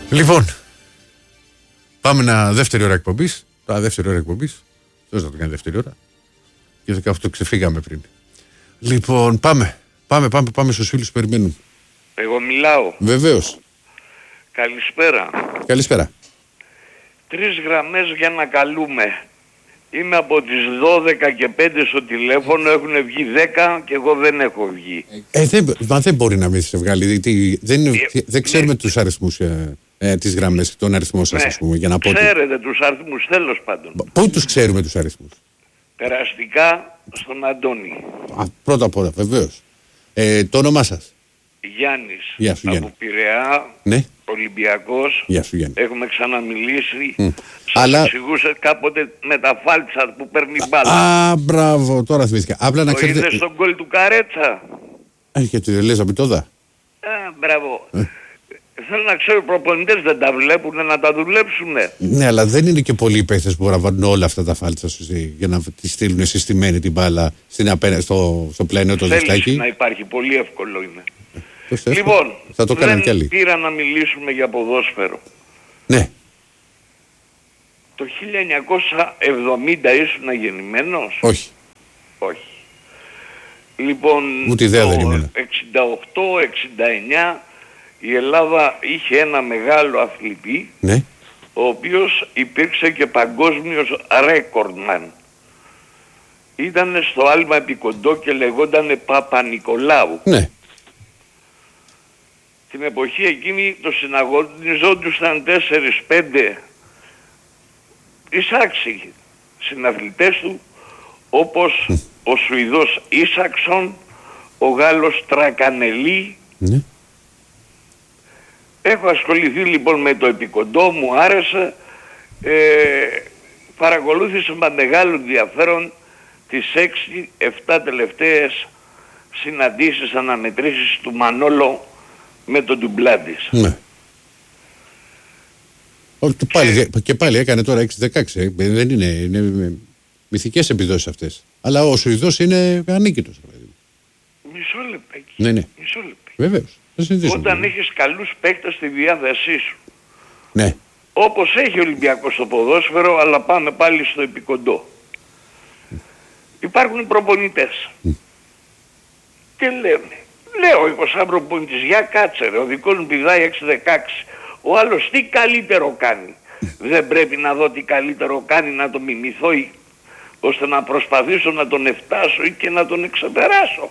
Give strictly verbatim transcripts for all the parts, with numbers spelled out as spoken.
Λοιπόν, πάμε ένα δεύτερη ώρα εκπομπής. Τα δεύτερη ώρα εκπομπής. Ποιος θα το κάνει δεύτερη ώρα. Και αυτό ξεφύγαμε πριν. Λοιπόν, πάμε. Πάμε, πάμε, πάμε στους φίλους που περιμένουν. Εγώ μιλάω. Βεβαίως. Καλησπέρα. Καλησπέρα. Τρεις γραμμές για να καλούμε. Είμαι από τις δώδεκα και πέντε στο τηλέφωνο, έχουν βγει δέκα και εγώ δεν έχω βγει. Ε, δεν, μα δεν μπορεί να μην σε βγάλει. Τι, δεν, ε, δεν ξέρουμε ναι. τους αριθμούς, ε, ε, τις γραμμές, τον αριθμό σας, ναι. ας πούμε, για να πω. Ξέρετε ότι... τους αριθμούς, τέλος πάντων. Πού τους ξέρουμε τους αριθμούς? Περαστικά στον Αντώνη. Α, πρώτα απ' όλα, βεβαίως. Ε, το όνομά σας? Γιάννης. Γεια σου, Γιάννη. Από Πειραιά, ναι. Ολυμπιακός. Γεια σου, Γιάννη. Έχουμε ξαναμιλήσει. Mm. Σας Αλλά... εξηγούσε κάποτε με τα φάλτσα που παίρνει μπάλα. Α, μπράβο, τώρα θυμήθηκα. Απλά να το ξέρετε... είδες στον γκολ του Καρέτσα. Έχει και λες Αμπιτόδα. Α, μπράβο. Ε. Θέλω να ξέρω, οι προπονητές δεν τα βλέπουν να τα δουλέψουνε. Ναι, αλλά δεν είναι και πολλοί οι παίχτες που μπορούν να βάλουν όλα αυτά τα φάλτσα για να τη στείλουν συστημένη την μπάλα στην απένα, στο, στο πλαϊνό το διχτάκι. Θέλει να υπάρχει, πολύ εύκολο είναι. Ε, λοιπόν, θα το δεν κι άλλοι. Πήρα να μιλήσουμε για ποδόσφαιρο. Ναι. Το χίλια εννιακόσια εβδομήντα ήσουν γεννημένος? Όχι. Όχι. Λοιπόν, ούτε ιδέα δεν ήμουν. εξήντα οκτώ εξήντα εννιά η Ελλάδα είχε ένα μεγάλο αθλητή, ναι. ο οποίος υπήρξε και παγκόσμιος ρέκορντμαν. Ήταν στο άλμα επικοντό και λεγότανε Παπα-Νικολάου. Ναι. Την εποχή εκείνη το συναγωνιζόντουσαν τέσσερις πέντε εισάξιοι συναθλητές του, όπως mm. ο Σουηδός Ίσαξον, ο Γάλλος Τρακανελή. Ναι. Έχω ασχοληθεί λοιπόν με το επικοντό, μου άρεσε, ε, παρακολούθησα με μεγάλο ενδιαφέρον τις έξι εφτά τελευταίες συναντήσεις, αναμετρήσεις του Μανόλο με τον Ντουμπλάντης. Ναι. Και πάλι, και πάλι έκανε τώρα έξι δεκαέξι, δεν είναι, είναι μυθικές επιδόσεις αυτές. Αλλά ο Σουηδός είναι ανίκητος. Μισό λεπτάκι. Ναι, ναι. Μισό λεπτάκι. Βεβαίως. Όταν έχεις καλούς παίκτες στη διάθεσή σου. Ναι. Όπως έχει ο Ολυμπιακός στο ποδόσφαιρο, αλλά πάμε πάλι στο επικοντό. Υπάρχουν προπονητές. Mm. Και λένε, λέω εγώ σαν προπονητής, για κάτσε ρε, ο δικός μου πηδάει έξι δεκαέξι. Ο άλλος τι καλύτερο κάνει? Δεν πρέπει να δω τι καλύτερο κάνει, να το μιμηθώ ή, ώστε να προσπαθήσω να τον εφτάσω ή και να τον εξεπεράσω.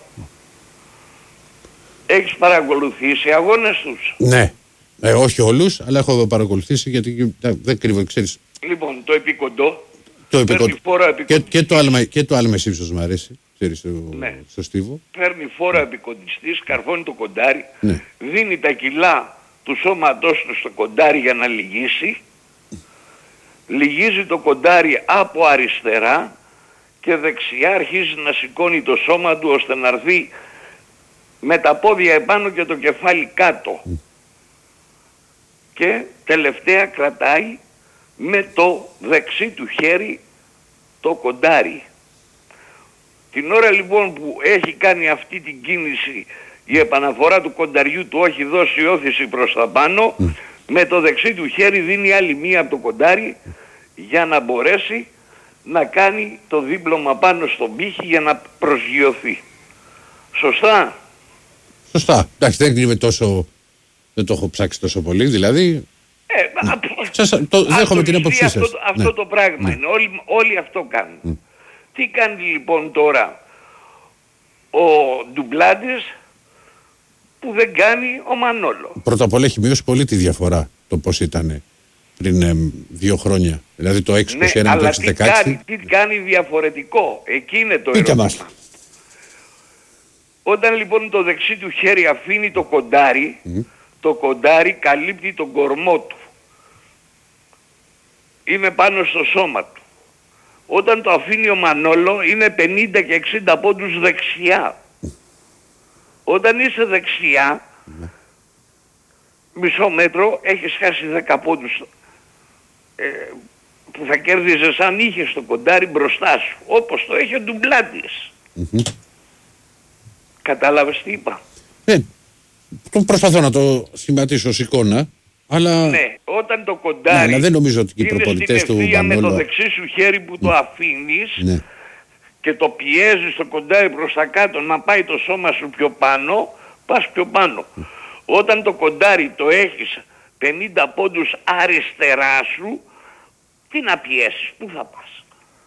Έχεις παρακολουθήσει αγώνες τους? Ναι. Ε, όχι όλους, αλλά έχω παρακολουθήσει γιατί δεν κρύβω, ξέρεις. Λοιπόν, το επικοντό, το επικοντό. Φόρο επικοντιστής. Και, και το άλμα, και το άλμα ύψος μου αρέσει, ξέρεις, στο, ναι. στο στίβο. Παίρνει φόρο επικοντιστής, καρφώνει το κοντάρι, ναι. δίνει τα κιλά του σώματός του στο κοντάρι για να λυγίσει, λυγίζει το κοντάρι από αριστερά και δεξιά αρχίζει να σηκώνει το σώμα του ώστε να έρθει με τα πόδια επάνω και το κεφάλι κάτω. Mm. Και τελευταία κρατάει με το δεξί του χέρι το κοντάρι. Την ώρα λοιπόν που έχει κάνει αυτή την κίνηση, η επαναφορά του κονταριού του έχει δώσει όθηση προς τα πάνω, mm. με το δεξί του χέρι δίνει άλλη μία από το κοντάρι για να μπορέσει να κάνει το δίπλωμα πάνω στον πύχη για να προσγειωθεί. Σωστά? Σωστά. Εντάξει, δεν είναι τόσο, δεν το έχω ψάξει τόσο πολύ, δηλαδή. Ε, ναι. α, Σας, το, δέχομαι την άποψή σας. Αυτό, αυτό ναι. το πράγμα ναι. είναι. Όλοι, όλοι αυτό κάνουν. Mm. Τι κάνει λοιπόν τώρα ο Ντουμπλάντης που δεν κάνει ο Μανόλο? Πρώτα απ' όλα έχει μειώσει πολύ τη διαφορά το πώς ήταν πριν ε, δύο χρόνια. Δηλαδή το έξι είκοσι ένα ναι, με το έξι δεκαέξι. Κάνει, τι κάνει διαφορετικό? Εκεί είναι το ερώτημα. Μας. Όταν λοιπόν το δεξί του χέρι αφήνει το κοντάρι, mm. το κοντάρι καλύπτει τον κορμό του. Είναι πάνω στο σώμα του. Όταν το αφήνει ο Μανόλο είναι πενήντα και εξήντα πόντους δεξιά. Mm. Όταν είσαι δεξιά, mm. μισό μέτρο έχεις χάσει δέκα πόντους ε, που θα κέρδιζες αν είχες το κοντάρι μπροστά σου. Όπως το έχει ο Ντουμπλάντης. Mm-hmm. Κατάλαβες τι είπα? Ε, το προσπαθώ να το σχηματίσω ως εικόνα. Αλλά... Ναι, όταν το κοντάρι. Ναι, αλλά δεν νομίζω ότι οι προπονητές του Μανόλο. Μανόλο... με το δεξί σου χέρι που το αφήνεις Ναι. και το πιέζεις το κοντάρι προς τα κάτω να πάει το σώμα σου πιο πάνω, πας πιο πάνω. Όταν το κοντάρι το έχεις πενήντα πόντους αριστερά σου, τι να πιέσεις, πού θα πας.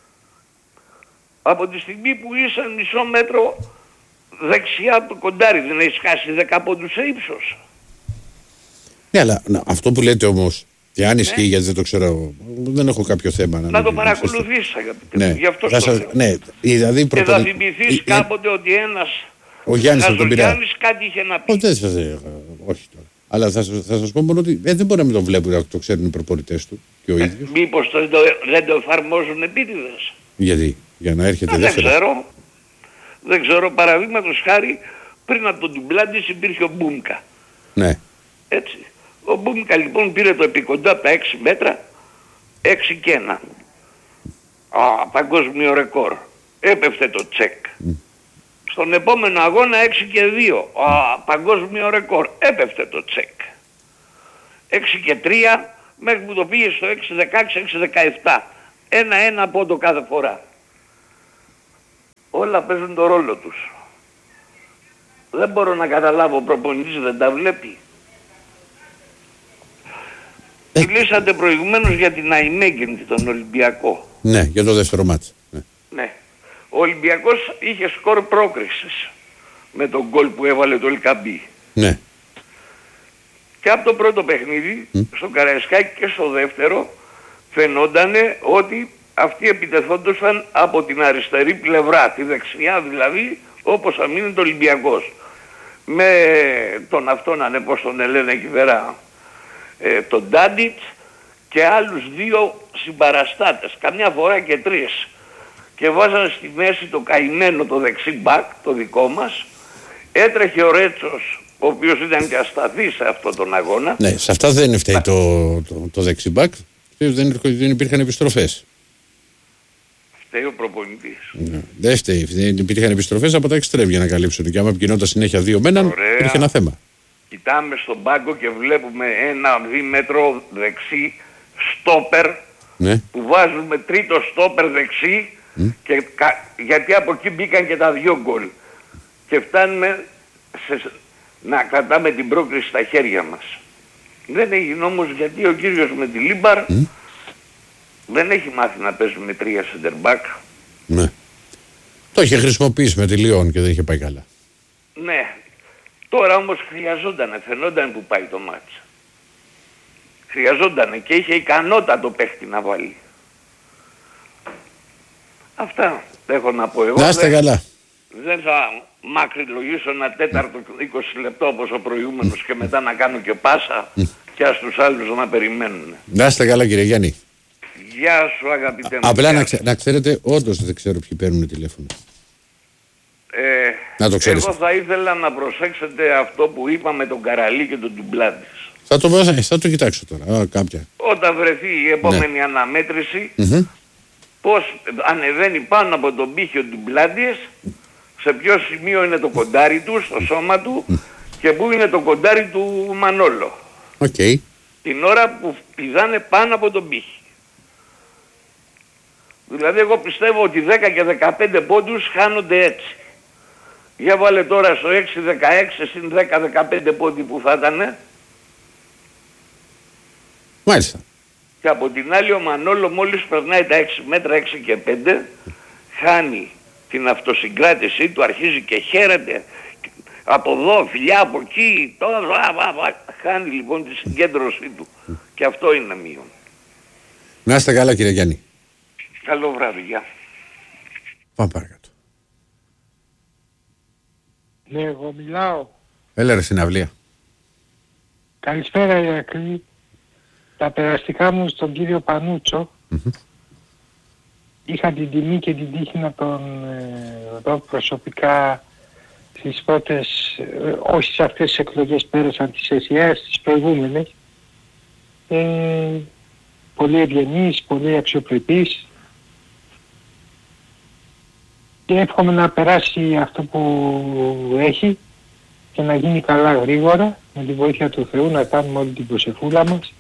Από τη στιγμή που είσαι μισό μέτρο δεξιά από το κοντάρι, δεν έχεις χάσει δέκα πόντους σε ύψος. Ναι, αλλά να, αυτό που λέτε όμως, και αν ισχύει, ναι, γιατί δεν το ξέρω, δεν έχω κάποιο θέμα. Να, να το παρακολουθήσεις, αγαπητέ. Ναι. Γι' αυτό θα σας, ναι, δηλαδή και θα θυμηθείς η, κάποτε η, ότι ένας ο Γιάννης, ο Γιάννης κάτι είχε να πει. Ο, δεν σας, όχι τώρα. Αλλά θα, θα σας πω μόνο ότι ε, δεν μπορεί να μην το βλέπουν, να το ξέρουν οι προπονητές του και ο ε, ίδιος. Μήπως το, το, δεν το εφαρμόζουν επίτηδες. Γιατί, για να έρχεται ε, δεύτερα. Δεν ξέρω. Δεν ξέρω, παραδείγματος χάρη, πριν από τον Ντουμπλάντης υπήρχε ο Μπούμκα. Ναι. Έτσι. Ο Μπούμκα λοιπόν πήρε το επικοντά από τα έξι μέτρα, έξι και ένα. Α, παγκόσμιο ρεκόρ. Έπεφτε το τσεκ. Mm. Στον επόμενο αγώνα έξι και δύο. Α, παγκόσμιο ρεκόρ. Έπεφτε το τσεκ. έξι και τρία μέχρι που το πήγε στο έξι δεκαέξι έξι δεκαεπτά. Ένα-ένα πόντο κάθε φορά. Όλα παίζουν το ρόλο τους. Δεν μπορώ να καταλάβω, ο προπονητής δεν τα βλέπει. Ε... Μιλήσατε προηγουμένως για την Αϊμέγεντη, τον Ολυμπιακό. Ναι, για το δεύτερο μάτς. Ναι. ναι. Ο Ολυμπιακός είχε σκορ πρόκρισης με τον γκολ που έβαλε το Ελκαμπή. Ναι. Και από το πρώτο παιχνίδι, mm. στο Καραϊσκάκι και στο δεύτερο, φαινόντανε ότι αυτοί επιτεθόντουσαν από την αριστερή πλευρά, τη δεξιά δηλαδή, όπως αμήνεται ο Ολυμπιακός. Με τον αυτόν ανέπως τον Ελένα εκεί πέρα, ε, τον Ντάντιτ και άλλους δύο συμπαραστάτες, καμιά φορά και τρεις. Και βάζανε στη μέση το καημένο το δεξί μπακ, το δικό μας. Έτρεχε ο Ρέτσος, ο οποίος ήταν και ασταθής σε αυτόν τον αγώνα. Ναι, σε αυτά δεν φταίει το, το, το δεξί μπακ, δεν, δεν υπήρχαν επιστροφές. Φταίει ο προπονητής. Ναι, δεν φταίει, δεν υπήρχαν επιστροφές από τα εξτρέμ για να καλύψουν. Και άμα επικοινωνούνταν συνέχεια δύο με έναν, υπήρχε ένα θέμα. Κοιτάμε στον πάγκο και βλέπουμε ένα δίμετρο δεξί στόπερ, ναι, που βάζουμε τρίτο στόπερ δεξί, mm. και, γιατί από εκεί μπήκαν και τα δυο γκολ. Και φτάνουμε σε, να κρατάμε την πρόκριση στα χέρια μας. Δεν έγινε όμως γιατί ο κύριος με τη Λίμπαρ mm. δεν έχει μάθει να παίζει με τρία center back. Ναι. Το είχε χρησιμοποιήσει με τη Λιόν και δεν είχε πάει καλά. Ναι. Τώρα όμως χρειαζόταν, φαινόταν που πάει το μάτς. Χρειαζόταν και είχε ικανότατο παίχτη να βάλει. Αυτά έχω να πω εγώ. Να είστε καλά. Δεν θα μακρυλογήσω ένα τέταρτο είκοσι λεπτό όπως ο προηγούμενος και μετά να κάνω και πάσα και ας τους άλλους να περιμένουν. Να είστε καλά κύριε Γιάννη. Γεια σου αγαπητέ μου. Απλά να, ξε, να ξέρετε, όντως δεν ξέρω ποιοι παίρνουν τηλέφωνο. Ε, να το ξέρεις. Εγώ θα ήθελα να προσέξετε αυτό που είπα με τον Καραλή και τον Ντουμπλάντης. Θα το, θα το κοιτάξω τώρα, α, κάποια. Όταν βρεθεί η επόμενη ναι. αναμέτρηση, mm-hmm. πώς ανεβαίνει πάνω από τον πύχη ο Ντουμπλάντης, σε ποιο σημείο είναι το κοντάρι του, στο σώμα του mm. και πού είναι το κοντάρι του Μανόλο. Okay. Την ώρα που πηδάνε πάνω από τον πύχη. Δηλαδή εγώ πιστεύω ότι δέκα και δεκαπέντε πόντους χάνονται έτσι. Για βάλε τώρα στο έξι δεκαέξι συν δέκα δεκαπέντε πόντι που θα ήταν. Μάλιστα. Και από την άλλη ο Μανόλο μόλις περνάει τα έξι μέτρα, έξι και πέντε, χάνει την αυτοσυγκράτησή του, αρχίζει και χαίρεται. Από εδώ, φιλιά, από εκεί, τώρα, χάνει λοιπόν τη συγκέντρωσή του. Και αυτό είναι μείον. Να είστε καλά κύριε Γιάννη. Καλό βράδυ, γεια. Πάμε παρακάτω. Ναι, εγώ μιλάω. Έλα ρε συναυλία. Καλησπέρα Ηρακλή. Τα περαστικά μου στον κύριο Πανούτσο. Mm-hmm. Είχα την τιμή και την τύχη να τον ε, δω προσωπικά στις πρώτες, ε, όχι σε αυτές τις εκλογές πέρασαν τις ΕΣΥΑΕΣ, τις προηγούμενες. Ε, πολύ ευγενής, πολύ αξιοπρεπής. Και εύχομαι να περάσει αυτό που έχει και να γίνει καλά γρήγορα, με τη βοήθεια του Θεού να κάνουμε όλη την προσευχούλα μας.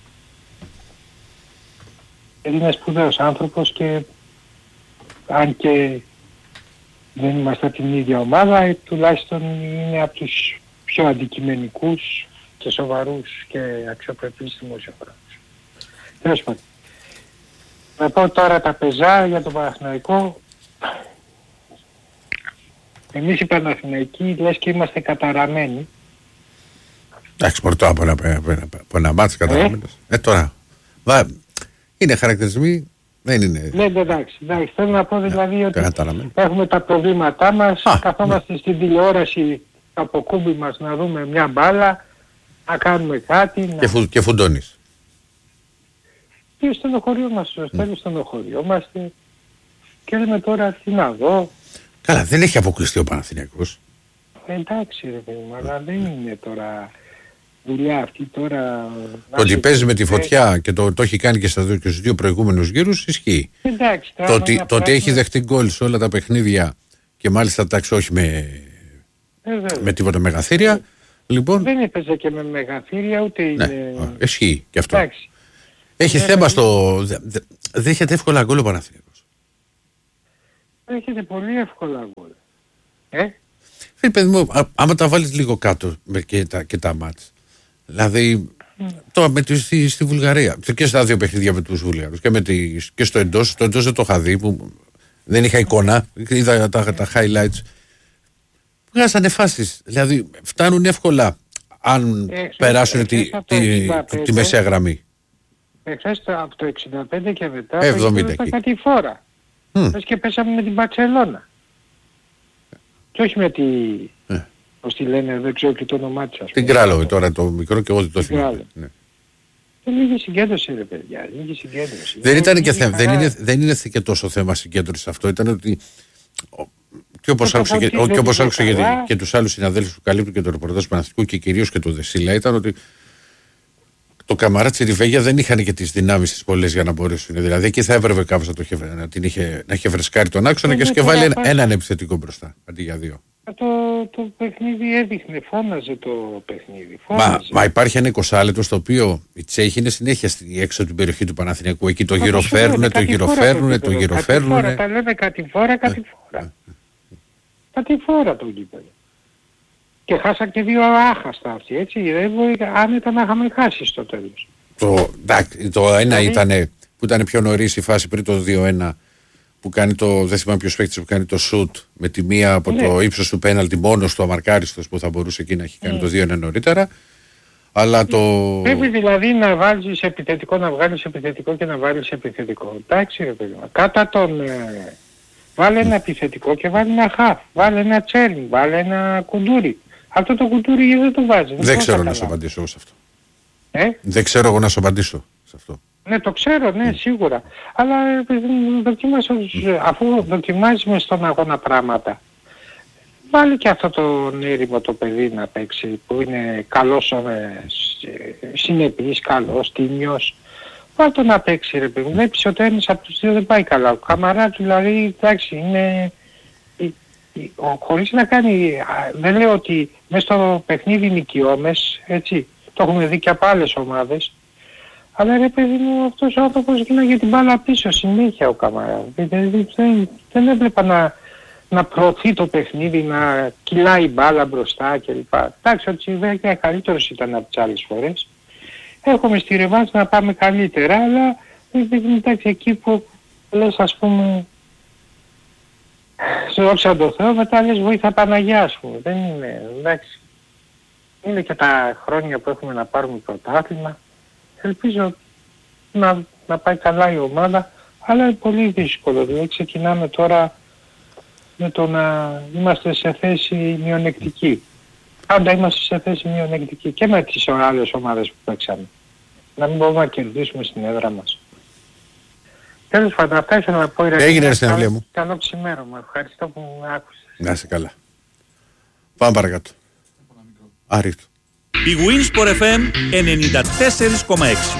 Είναι σπουδαίος άνθρωπος και αν και δεν είμαστε από την ίδια ομάδα, τουλάχιστον είναι από τους πιο αντικειμενικούς και σοβαρούς και αξιοπρεπείς δημοσιογράφους. Τέλος πάντων. Να πω τώρα τα πεζά για τον Παναθηναϊκό. Εμείς οι Παναθηναϊκοί λες και είμαστε καταραμένοι. Εντάξει, πορτώ από ένα, από ένα μάτς καταραμένος. Ε, τώρα, βα, είναι χαρακτηρισμοί, δεν είναι... Ναι, εντάξει, εντάξει, θέλω να πω δηλαδή ναι, ότι καταραμένοι. Έχουμε τα προβλήματά μας, Α, καθόμαστε ναι. στην τηλεόραση από κούμπι μας να δούμε μια μπάλα, να κάνουμε κάτι... Και, να... φου, και φουντώνεις. Και στο στενοχωριό μας, στο τέλος στενοχωριό μας και λέμε τώρα τι να δω. Καλά, δεν έχει αποκλειστεί ο Παναθηναϊκός. Εντάξει ρε παιδί μου, αλλά δεν είναι τώρα δουλειά αυτή τώρα... Το ότι παίζει με τη φωτιά και το, το έχει κάνει και στα δύο, και στους δύο προηγούμενους γύρους ισχύει. Εντάξει, το ότι, το πράγμα... ότι έχει δεχτεί γκολ σε όλα τα παιχνίδια και μάλιστα εντάξει όχι με, ε, με τίποτα μεγαθύρια. Ε, λοιπόν... Δεν έπαιζε και με μεγαθύρια ούτε ναι, είναι... ισχύει και αυτό. Εντάξει. Έχει ε, θέμα ε, στο... Δέχεται εύκολα γκολ ο Παναθηναϊκός. Έχετε πολύ εύκολα γκολ. Ε? Φίλε παιδί μου, α, άμα τα βάλεις λίγο κάτω με και τα, και τα μάτς. Δηλαδή, mm. τώρα με τη, στη, στη Βουλγαρία και στα δύο παιχνίδια με τους Βουλγαρούς και, και στο εντός, στο εντός δεν το είχα δει που δεν είχα εικόνα, είδα τα, τα highlights. Βγάζανε φάσεις, δηλαδή φτάνουν εύκολα αν ε, περάσουν τη, τη, τη, τη μεσαία γραμμή. Εχθές από το εξήντα πέντε και μετά εβδομήντα το κάτι φορά. Mm. Πες και πέσαμε με την Μπαρσελόνα. Και όχι με τη... Ε. Πώς τη λένε, δεν ξέρω και το όνομά της. Την Κράλοβη τώρα το μικρό και εγώ δεν το θυμάμαι. Ναι. Και λίγη συγκέντρωση ρε παιδιά, λίγη συγκέντρωση. Δεν ήταν και θέμα, δεν είναι, δεν είναι και τόσο θέμα συγκέντρωση αυτό, ήταν ότι... Και όπως άκουσα και, και, όπως άκουσα και, και τους άλλους συναδέλφους που καλύπτουν και το ρεπορτάζ του Παναθηναϊκού και κυρίως και του Δεσίλα ήταν ότι το Καμαράτσι Ριβέγια δεν είχαν και τις δυνάμεις τις πολλές για να μπορέσουν. Δηλαδή εκεί θα έπρεπε κάποιος να, το είχε, να, την είχε, να είχε φρεσκάρει τον άξονα και και βάλει ένα, έναν επιθετικό μπροστά αντί για δύο. Το, το παιχνίδι έδειχνε, φώναζε το παιχνίδι. Μα, μα υπάρχει ένα εικοσάλεπτο στο οποίο οι Τσέχοι είναι συνέχεια έξω από την περιοχή του Παναθηναϊκού. Εκεί το γυροφέρνουνε, το γυροφέρνουνε, το γυροφέρνουνε. Τα λέμε κάτι φορά, κάτι φορά. Κάτι φορά το γήπεδο. Και χάσαν και δύο άχαστα αυτοί, έτσι. Δεν άνετα να είχαμε χάσει στο τέλος. Το, το ένα ήταν που ήταν πιο νωρίς η φάση πριν το δύο ένα που κάνει το, δεν θυμάμαι ποιος παίκτης που κάνει το σουτ με τη μία από ναι. το ύψος του πέναλτι μόνος του αμαρκάριστος που θα μπορούσε εκεί να έχει κάνει ναι. το δύο ένα νωρίτερα. Αλλά το... Πρέπει δηλαδή να βάλεις επιθετικό, να βγάλεις επιθετικό και να βάλεις επιθετικό. Εντάξει ρε παιδί μου. Κάτα τον... Ε, βάλε ένα επιθετικό και βάλε ένα χαφ. Βάλε ένα τσέρνι, βάλε ένα κουντούρι. Αυτό το κουντούρι δεν το βάζει. Δεν, δεν ξέρω να σου απαντήσω σε αυτό. Ε? Δεν ξέρω εγώ να σου απαντήσω σε αυτό. Ναι, το ξέρω, ναι, mm. σίγουρα. Αλλά δοκιμάσαι, mm. αφού δοκιμάζεις μες στον αγώνα πράγματα, βάλει και αυτό το έρημο το παιδί να παίξει, που είναι καλός, ε, συνεπής, καλός, τίμιος. Βάλ το να παίξει ρε παιδί. Βλέπεις ότι ένας από τους δύο δεν πάει καλά. Ο Καμαρά δηλαδή, εντάξει, είναι... Ο, χωρίς να κάνει... Δεν λέω ότι μες στο παιχνίδι νικιόμες, έτσι, το έχουμε δει και από άλλες ομάδες. Αλλά ρε παιδί μου, αυτός ο άνθρωπος γίναγε την μπάλα πίσω συνέχεια ο Καμαρά. Δηλαδή δεν, δεν έβλεπα να, να προωθεί το παιχνίδι, να κυλάει μπάλα μπροστά κλπ. Εντάξει, ο Τσιβέκια καλύτερος ήταν από τις άλλες φορές. Έχουμε στη ρεβάνς να πάμε καλύτερα, αλλά εντάξει εκεί που λες ας πούμε σε όψα το Θεό, μετά λες βοήθα Παναγιά ας πούμε. Δεν είναι, εντάξει. Είναι και τα χρόνια που έχουμε να πάρουμε πρωτάθλημα. Ελπίζω να, να πάει καλά η ομάδα, αλλά είναι πολύ δύσκολο. Δηλαδή ξεκινάμε τώρα με το να είμαστε σε θέση μειονεκτική. Πάντα είμαστε σε θέση μειονεκτική και με τις άλλες ομάδες που παίξαμε. Να μην μπορούμε να κερδίσουμε στην έδρα μας. Τέλος πάντων, αυτά ήθελα να πω. Έγινε στην αυλία μου. Καλό ξημέρωμα. Ευχαριστώ που με άκουσες. Να είσαι καλά. Πάμε παρακάτω. Άριστο. Η Winsport εφ εμ ενενήντα τέσσερα κόμμα έξι.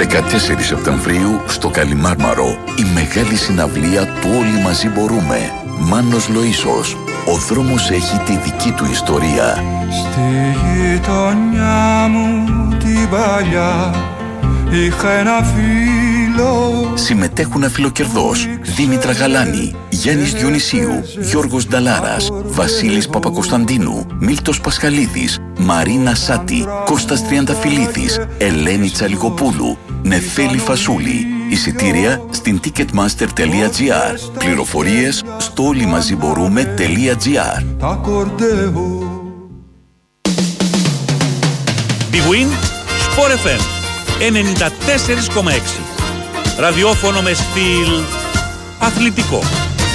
δεκατέσσερις Σεπτεμβρίου στο Καλιμάρμαρο η μεγάλη συναυλία του Όλοι Μαζί Μπορούμε. Μάνος Λοΐσος. Ο δρόμος έχει τη δική του ιστορία. Στη γειτονιά μου την παλιά είχα ένα φίλο. Συμμετέχουν αφιλοκερδός Δήμητρα Γαλάνη, Γιάννης Διονυσίου, Γιώργος Νταλάρας, Βασίλης Παπακοσταντίνου, Μίλτος Πασχαλίδης, Μαρίνα Σάτη, Κώστας Τριανταφυλλίδης, Ελένη Τσαλικοπούλου, Νεφέλη Φασούλη. Εισιτήρια στην ticketmaster τελεία gr. Πληροφορίες στο όλοιμαζιμπορούμε.gr. Big Win Sport εφ εμ ενενήντα τέσσερα κόμμα έξι. Ραδιόφωνο με στυλ αθλητικό.